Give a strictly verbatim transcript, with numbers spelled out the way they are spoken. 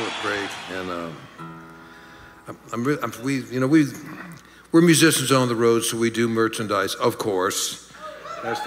look great, and um, I'm, I'm, re I'm we, you know, we we're musicians on the road, so we do merchandise, of course.